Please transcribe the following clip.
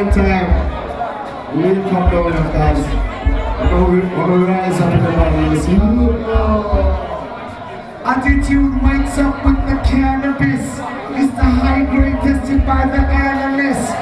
one time. We'll come down, of course. We'll rise up in the bodies. Attitude wakes up with the cannabis. It's the high grade tested by the analyst.